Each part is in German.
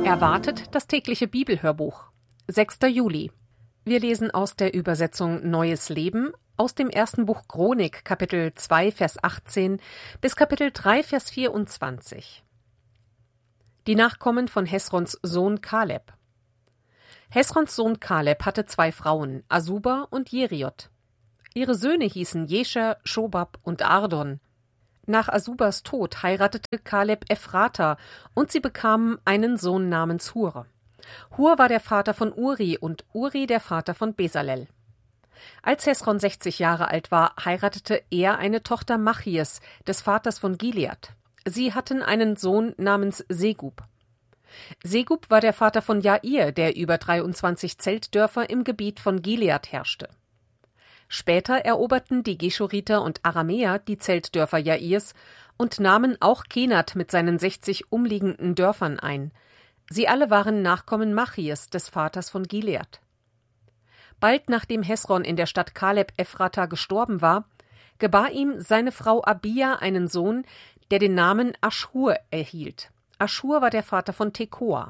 Erwartet das tägliche Bibelhörbuch. 6. Juli. Wir lesen aus der Übersetzung Neues Leben aus dem ersten Buch Chronik, Kapitel 2, Vers 18 bis Kapitel 3, Vers 24. Die Nachkommen von Hesrons Sohn Kaleb. Hesrons Sohn Kaleb hatte 2 Frauen, Asuba und Jeriot. Ihre Söhne hießen Jescher, Schobab und Ardon. Nach Asubas Tod heiratete Kaleb Ephrata und sie bekamen einen Sohn namens Hur. Hur war der Vater von Uri und Uri der Vater von Besalel. Als Hesron 60 Jahre alt war, heiratete er eine Tochter Machies, des Vaters von Gilead. Sie hatten einen Sohn namens Segub. Segub war der Vater von Jair, der über 23 Zeltdörfer im Gebiet von Gilead herrschte. Später eroberten die Geschuriter und Aramäer die Zeltdörfer Jairs und nahmen auch Kenat mit seinen 60 umliegenden Dörfern ein. Sie alle waren Nachkommen Machies, des Vaters von Gilead. Bald nachdem Hesron in der Stadt Kaleb Ephrata gestorben war, gebar ihm seine Frau Abia einen Sohn, der den Namen Aschur erhielt. Aschur war der Vater von Tekoa.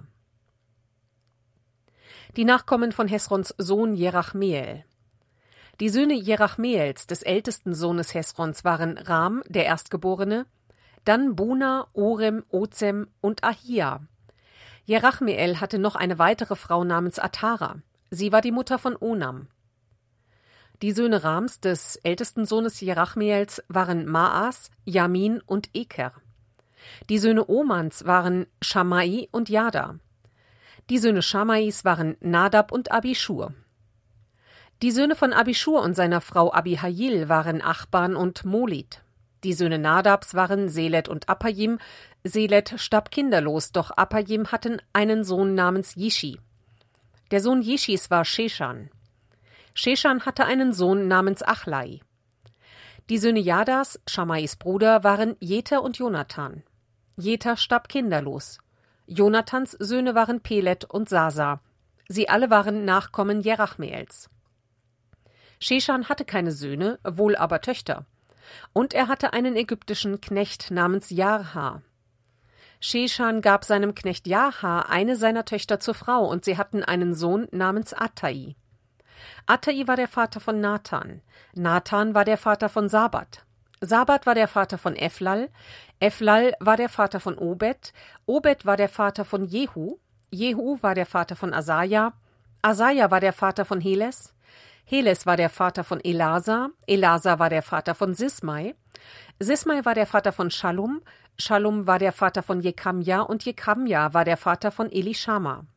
Die Nachkommen von Hesrons Sohn Jerachmeel. Die Söhne Jerachmeels, des ältesten Sohnes Hesrons, waren Ram, der Erstgeborene, dann Buna, Orem, Ozem und Ahia. Jerachmeel hatte noch eine weitere Frau namens Atara. Sie war die Mutter von Onam. Die Söhne Rams, des ältesten Sohnes Jerachmeels, waren Maas, Jamin und Eker. Die Söhne Omans waren Schamai und Jada. Die Söhne Schamais waren Nadab und Abischur. Die Söhne von Abischur und seiner Frau Abihail waren Achban und Molit. Die Söhne Nadabs waren Selet und Apajim. Selet starb kinderlos, doch Apajim hatten einen Sohn namens Jishi. Der Sohn Jishis war Sheshan. Sheshan hatte einen Sohn namens Achlai. Die Söhne Jadas, Schamais Bruder, waren Jeter und Jonathan. Jeter starb kinderlos. Jonathans Söhne waren Pelet und Sasa. Sie alle waren Nachkommen Jerachmeels. Sheshan hatte keine Söhne, wohl aber Töchter. Und er hatte einen ägyptischen Knecht namens Jarha. Sheshan gab seinem Knecht Jarha eine seiner Töchter zur Frau, und sie hatten einen Sohn namens Attai. Attai war der Vater von Nathan. Nathan war der Vater von Sabat. Sabat war der Vater von Eflal. Eflal war der Vater von Obed. Obed war der Vater von Jehu. Jehu war der Vater von Asaja. Asaja war der Vater von Heles. Heles war der Vater von Elasa. Elasa war der Vater von Sismai. Sismai war der Vater von Shallum. Shallum war der Vater von Jekamja und Jekamja war der Vater von Elishama.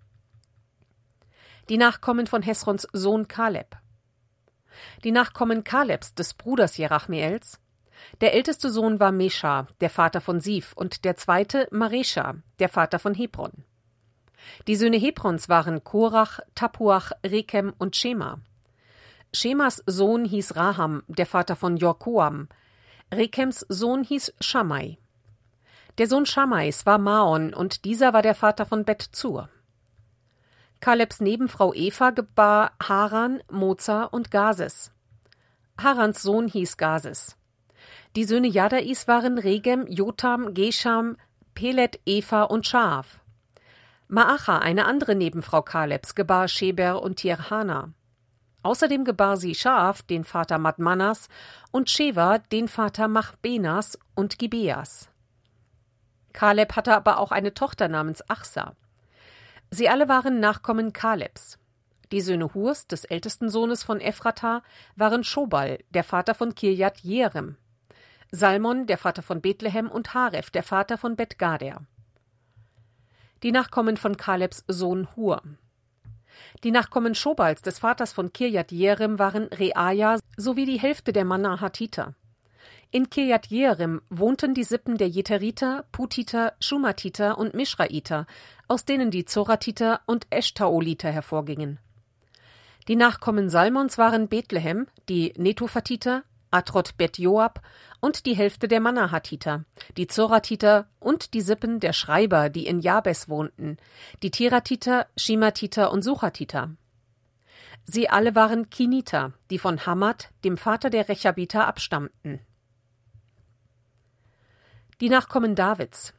Die Nachkommen von Hesrons Sohn Kaleb. Die Nachkommen Kalebs, des Bruders Jerachmeels. Der älteste Sohn war Mesha, der Vater von Sif, und der zweite Maresha, der Vater von Hebron. Die Söhne Hebrons waren Korach, Tapuach, Rekem und Schema. Schemas Sohn hieß Raham, der Vater von Jorkoam. Rekems Sohn hieß Schamai. Der Sohn Schamais war Maon, und dieser war der Vater von Bet-Zur. Kalebs Nebenfrau Eva gebar Haran, Moza und Gases. Harans Sohn hieß Gases. Die Söhne Jadais waren Regem, Jotam, Gesham, Pelet, Eva und Schaaf. Maacha, eine andere Nebenfrau Kalebs, gebar Sheber und Tirhana. Außerdem gebar sie Schaaf, den Vater Madmanas, und Sheva, den Vater Machbenas und Gibeas. Kaleb hatte aber auch eine Tochter namens Achsa. Sie alle waren Nachkommen Kalebs. Die Söhne Hurs, des ältesten Sohnes von Ephrata, waren Schobal, der Vater von Kirjat Jearim, Salmon, der Vater von Bethlehem, und Haref, der Vater von Bet-Gader. Die Nachkommen von Kalebs Sohn Hur. Die Nachkommen Schobals, des Vaters von Kirjat Jearim, waren Reaja sowie die Hälfte der Manahatiter. In Kirjat Jearim wohnten die Sippen der Jeteriter, Putiter, Schumatiter und Mischraiter, aus denen die Zoratiter und Eshtaoliter hervorgingen. Die Nachkommen Salmons waren Bethlehem, die Netophatiter, Atrot Bet Joab und die Hälfte der Manahatiter, die Zoratiter und die Sippen der Schreiber, die in Jabes wohnten, die Tiratiter, Shimatiter und Suchatiter. Sie alle waren Kiniter, die von Hamad, dem Vater der Rechabiter, abstammten. Die Nachkommen Davids.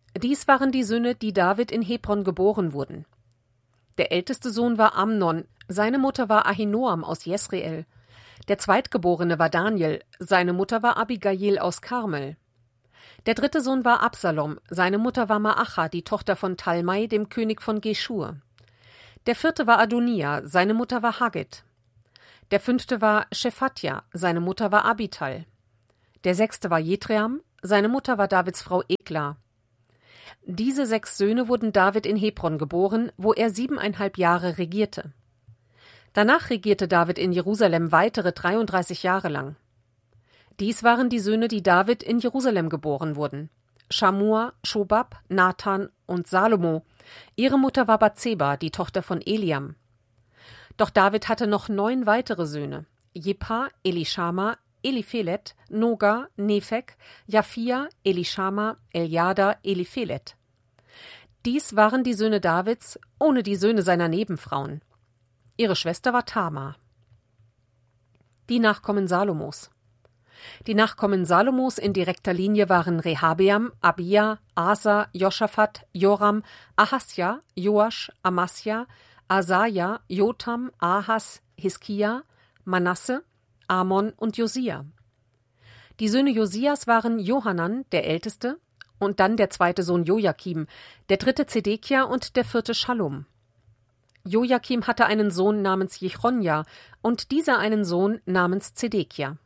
Dies waren die Söhne, die David in Hebron geboren wurden. Der älteste Sohn war Amnon, seine Mutter war Ahinoam aus Jesreel. Der zweitgeborene war Daniel, seine Mutter war Abigail aus Karmel. Der dritte Sohn war Absalom, seine Mutter war Maacha, die Tochter von Talmai, dem König von Geschur. Der vierte war Adonia, seine Mutter war Haggit. Der fünfte war Shephatja, seine Mutter war Abital. Der sechste war Jetream, seine Mutter war Davids Frau Egla. Diese 6 Söhne wurden David in Hebron geboren, wo er 7,5 Jahre regierte. Danach regierte David in Jerusalem weitere 33 Jahre lang. Dies waren die Söhne, die David in Jerusalem geboren wurden: Schamua, Schobab, Nathan und Salomo. Ihre Mutter war Bathseba, die Tochter von Eliam. Doch David hatte noch 9 weitere Söhne: Jepha, Elishama, Eliphelet, Noga, Nepheg, Japhia, Elishama, Eljada, Eliphelet. Dies waren die Söhne Davids, ohne die Söhne seiner Nebenfrauen. Ihre Schwester war Tamar. Die Nachkommen Salomos. Die Nachkommen Salomos in direkter Linie waren Rehabeam, Abia, Asa, Joschafat, Joram, Ahasja, Joasch, Amasja, Asaja, Jotam, Ahas, Hiskia, Manasse, Amon und Josia. Die Söhne Josias waren Johanan, der Älteste, und dann der zweite Sohn Jojakim, der dritte Zedekia und der vierte Schallum. Jojakim hatte einen Sohn namens Jechonja und dieser einen Sohn namens Zedekia.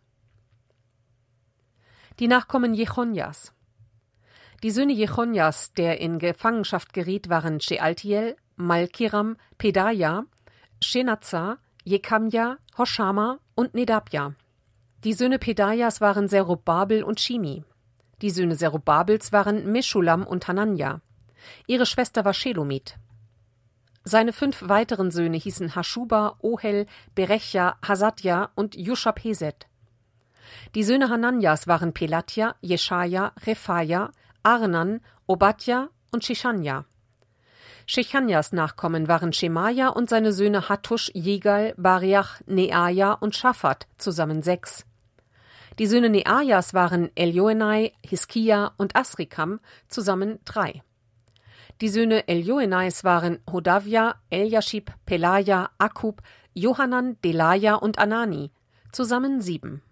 Die Nachkommen Jechonjas. Die Söhne Jechonjas, der in Gefangenschaft geriet, waren Shealtiel, Malkiram, Pedaja, Shenazar, Jekamja, Hoshama und Nedabja. Die Söhne Pedajas waren Zerubabel und Shimi. Die Söhne Zerubabels waren Meschulam und Hananja. Ihre Schwester war Shelomit. Seine 5 weiteren Söhne hießen Haschuba, Ohel, Berechja, Hasatja und Jushab-Heset. Die Söhne Hananjas waren Pelatja, Jeschaja, Rephaja, Arnan, Obadja und Shechanja. Shechanjas Nachkommen waren Schemaja und seine Söhne Hattusch, Jegal, Bariach, Neaja und Schafat, zusammen 6. Die Söhne Neajas waren Elioenai, Hiskia und Asrikam, zusammen 3. Die Söhne Elioenais waren Hodavia, Eliashib, Pelaja, Akub, Johanan, Delaja und Anani, zusammen 7.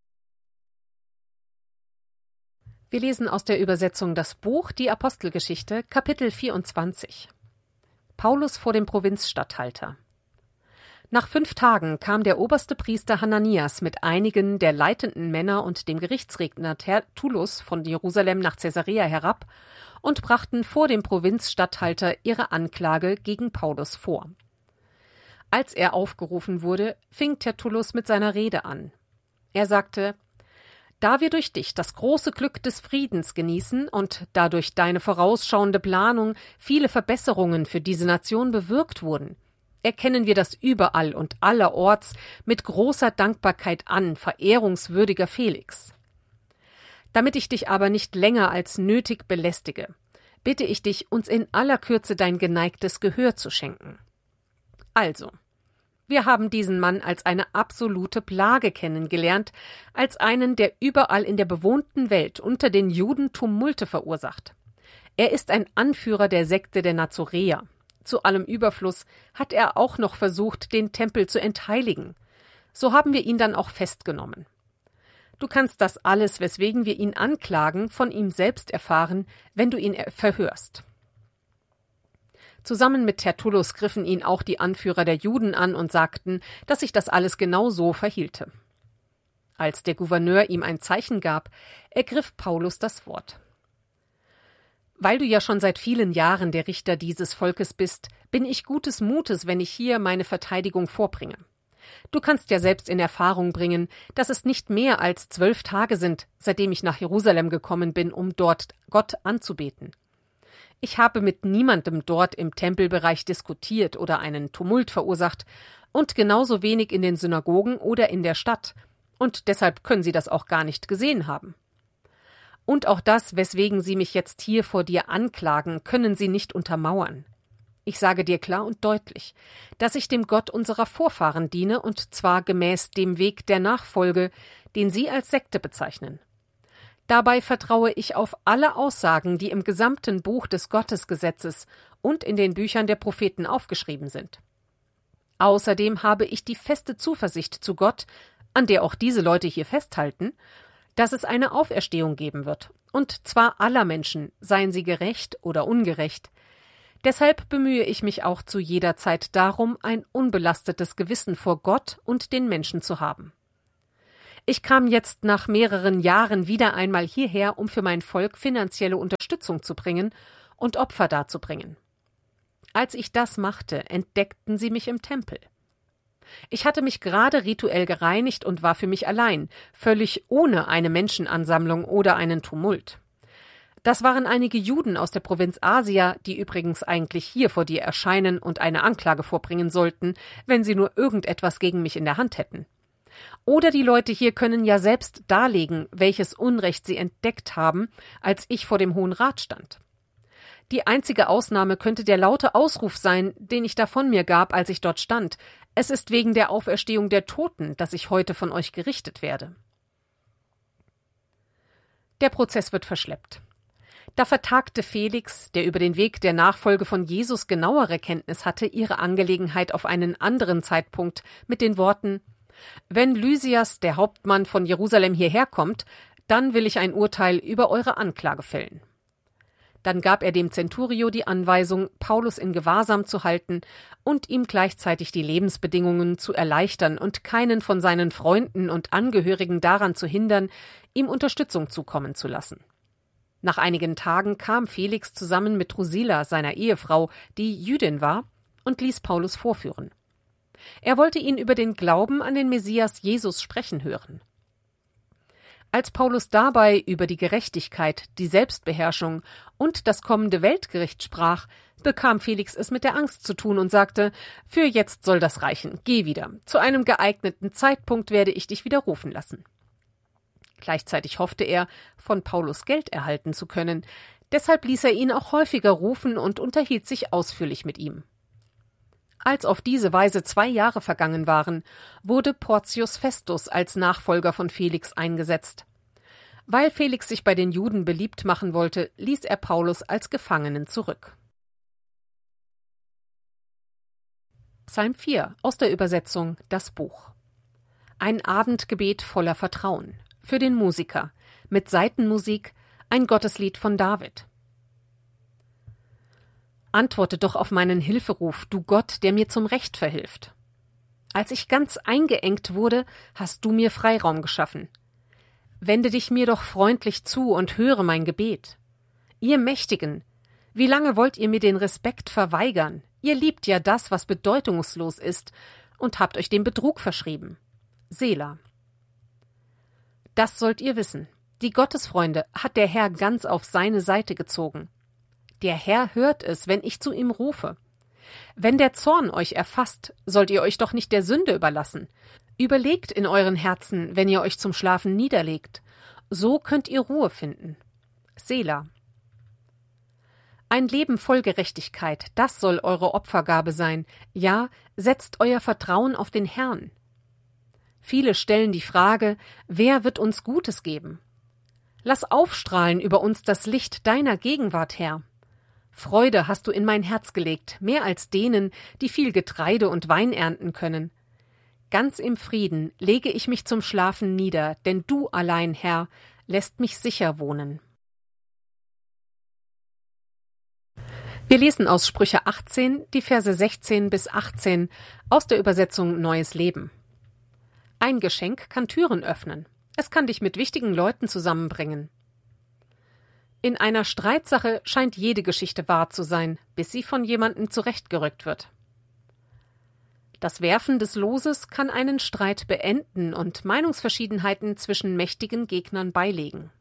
Wir lesen aus der Übersetzung das Buch Die Apostelgeschichte, Kapitel 24. Paulus vor dem Provinzstatthalter. Nach 5 Tagen kam der oberste Priester Hananias mit einigen der leitenden Männer und dem Gerichtsredner Tertullus von Jerusalem nach Caesarea herab und brachten vor dem Provinzstatthalter ihre Anklage gegen Paulus vor. Als er aufgerufen wurde, fing Tertullus mit seiner Rede an. Er sagte: Da wir durch dich das große Glück des Friedens genießen und da durch deine vorausschauende Planung viele Verbesserungen für diese Nation bewirkt wurden, erkennen wir das überall und allerorts mit großer Dankbarkeit an, verehrungswürdiger Felix. Damit ich dich aber nicht länger als nötig belästige, bitte ich dich, uns in aller Kürze dein geneigtes Gehör zu schenken. Also, wir haben diesen Mann als eine absolute Plage kennengelernt, als einen, der überall in der bewohnten Welt unter den Juden Tumulte verursacht. Er ist ein Anführer der Sekte der Nazoräer. Zu allem Überfluss hat er auch noch versucht, den Tempel zu entheiligen. So haben wir ihn dann auch festgenommen. Du kannst das alles, weswegen wir ihn anklagen, von ihm selbst erfahren, wenn du ihn verhörst. Zusammen mit Tertullus griffen ihn auch die Anführer der Juden an und sagten, dass sich das alles genau so verhielte. Als der Gouverneur ihm ein Zeichen gab, ergriff Paulus das Wort. Weil du ja schon seit vielen Jahren der Richter dieses Volkes bist, bin ich gutes Mutes, wenn ich hier meine Verteidigung vorbringe. Du kannst ja selbst in Erfahrung bringen, dass es nicht mehr als 12 Tage sind, seitdem ich nach Jerusalem gekommen bin, um dort Gott anzubeten. Ich habe mit niemandem dort im Tempelbereich diskutiert oder einen Tumult verursacht und genauso wenig in den Synagogen oder in der Stadt, und deshalb können Sie das auch gar nicht gesehen haben. Und auch das, weswegen Sie mich jetzt hier vor dir anklagen, können Sie nicht untermauern. Ich sage dir klar und deutlich, dass ich dem Gott unserer Vorfahren diene, und zwar gemäß dem Weg der Nachfolge, den Sie als Sekte bezeichnen. Dabei vertraue ich auf alle Aussagen, die im gesamten Buch des Gottesgesetzes und in den Büchern der Propheten aufgeschrieben sind. Außerdem habe ich die feste Zuversicht zu Gott, an der auch diese Leute hier festhalten, dass es eine Auferstehung geben wird, und zwar aller Menschen, seien sie gerecht oder ungerecht. Deshalb bemühe ich mich auch zu jeder Zeit darum, ein unbelastetes Gewissen vor Gott und den Menschen zu haben. Ich kam jetzt nach mehreren Jahren wieder einmal hierher, um für mein Volk finanzielle Unterstützung zu bringen und Opfer darzubringen. Als ich das machte, entdeckten sie mich im Tempel. Ich hatte mich gerade rituell gereinigt und war für mich allein, völlig ohne eine Menschenansammlung oder einen Tumult. Das waren einige Juden aus der Provinz Asia, die übrigens eigentlich hier vor dir erscheinen und eine Anklage vorbringen sollten, wenn sie nur irgendetwas gegen mich in der Hand hätten. Oder die Leute hier können ja selbst darlegen, welches Unrecht sie entdeckt haben, als ich vor dem Hohen Rat stand. Die einzige Ausnahme könnte der laute Ausruf sein, den ich da von mir gab, als ich dort stand: Es ist wegen der Auferstehung der Toten, dass ich heute von euch gerichtet werde. Der Prozess wird verschleppt. Da vertagte Felix, der über den Weg der Nachfolge von Jesus genauere Kenntnis hatte, ihre Angelegenheit auf einen anderen Zeitpunkt mit den Worten: Wenn Lysias, der Hauptmann von Jerusalem, hierher kommt, dann will ich ein Urteil über eure Anklage fällen. Dann gab er dem Centurio die Anweisung, Paulus in Gewahrsam zu halten und ihm gleichzeitig die Lebensbedingungen zu erleichtern und keinen von seinen Freunden und Angehörigen daran zu hindern, ihm Unterstützung zukommen zu lassen. Nach einigen Tagen kam Felix zusammen mit Drusilla, seiner Ehefrau, die Jüdin war, und ließ Paulus vorführen. Er wollte ihn über den Glauben an den Messias Jesus sprechen hören. Als Paulus dabei über die Gerechtigkeit, die Selbstbeherrschung und das kommende Weltgericht sprach, bekam Felix es mit der Angst zu tun und sagte: Für jetzt soll das reichen, geh wieder. Zu einem geeigneten Zeitpunkt werde ich dich wieder rufen lassen. Gleichzeitig hoffte er, von Paulus Geld erhalten zu können. Deshalb ließ er ihn auch häufiger rufen und unterhielt sich ausführlich mit ihm. Als auf diese Weise 2 Jahre vergangen waren, wurde Porcius Festus als Nachfolger von Felix eingesetzt. Weil Felix sich bei den Juden beliebt machen wollte, ließ er Paulus als Gefangenen zurück. Psalm 4 aus der Übersetzung Das Buch. Ein Abendgebet voller Vertrauen. Für den Musiker. Mit Saitenmusik. Ein Gotteslied von David. Antworte doch auf meinen Hilferuf, du Gott, der mir zum Recht verhilft. Als ich ganz eingeengt wurde, hast du mir Freiraum geschaffen. Wende dich mir doch freundlich zu und höre mein Gebet. Ihr Mächtigen, wie lange wollt ihr mir den Respekt verweigern? Ihr liebt ja das, was bedeutungslos ist, und habt euch dem Betrug verschrieben. Selah. Das sollt ihr wissen. Die Gottesfreunde hat der Herr ganz auf seine Seite gezogen. Der Herr hört es, wenn ich zu ihm rufe. Wenn der Zorn euch erfasst, sollt ihr euch doch nicht der Sünde überlassen. Überlegt in euren Herzen, wenn ihr euch zum Schlafen niederlegt. So könnt ihr Ruhe finden. Selah. Ein Leben voll Gerechtigkeit, das soll eure Opfergabe sein. Ja, setzt euer Vertrauen auf den Herrn. Viele stellen die Frage, wer wird uns Gutes geben? Lass aufstrahlen über uns das Licht deiner Gegenwart, Herr. Freude hast du in mein Herz gelegt, mehr als denen, die viel Getreide und Wein ernten können. Ganz im Frieden lege ich mich zum Schlafen nieder, denn du allein, Herr, lässt mich sicher wohnen. Wir lesen aus Sprüche 18, die Verse 16 bis 18 aus der Übersetzung Neues Leben. Ein Geschenk kann Türen öffnen. Es kann dich mit wichtigen Leuten zusammenbringen. In einer Streitsache scheint jede Geschichte wahr zu sein, bis sie von jemandem zurechtgerückt wird. Das Werfen des Loses kann einen Streit beenden und Meinungsverschiedenheiten zwischen mächtigen Gegnern beilegen.